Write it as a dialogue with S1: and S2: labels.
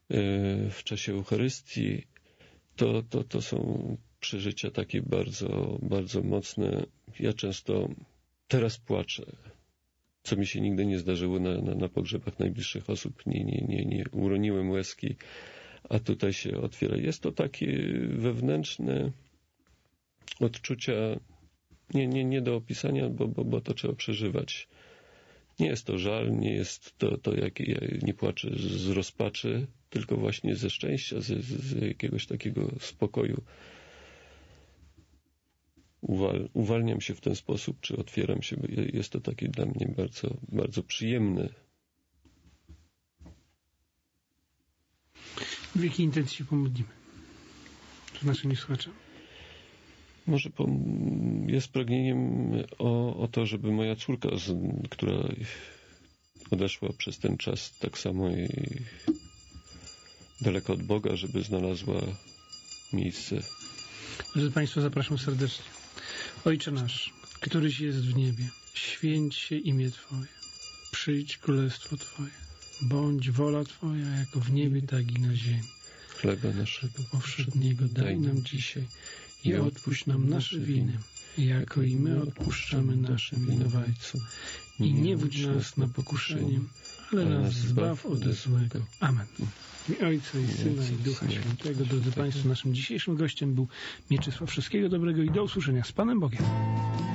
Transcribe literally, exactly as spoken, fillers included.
S1: w czasie Eucharystii, to, to, to są przeżycia takie bardzo, bardzo mocne. Ja często teraz płaczę, co mi się nigdy nie zdarzyło na, na, na pogrzebach najbliższych osób. Nie, nie, nie, nie uroniłem łezki, a tutaj się otwiera. Jest to takie wewnętrzne odczucia, nie, nie, nie do opisania, bo, bo, bo to trzeba przeżywać. Nie jest to żal, nie jest to, to jak ja nie płaczę z rozpaczy, tylko właśnie ze szczęścia, z, z jakiegoś takiego spokoju. Uwal, uwalniam się w ten sposób, czy otwieram się, bo jest to takie dla mnie bardzo, bardzo przyjemne.
S2: W jakiej intencji się pomodlimy? Z naszymi słuchaczami.
S1: Może jest pragnieniem o, o to, żeby moja córka, która odeszła przez ten czas tak samo i daleko od Boga, żeby znalazła miejsce.
S2: Drodzy Państwo, zapraszam serdecznie. Ojcze nasz, któryś jest w niebie, święć się imię Twoje. Przyjdź królestwo Twoje. Bądź wola Twoja, jako w niebie, tak i na ziemi.
S1: Chleba naszego
S2: powszedniego daj nam dzisiaj i odpuść nam nasze winy, jako i my odpuszczamy naszym winowajcom. I nie wódź nas na pokuszenie, ale nas zbaw ode złego. Amen. W imię Ojca i Syna i Ducha Świętego. Drodzy Państwo, naszym dzisiejszym gościem był Mieczysław. Wszystkiego dobrego i do usłyszenia z Panem Bogiem.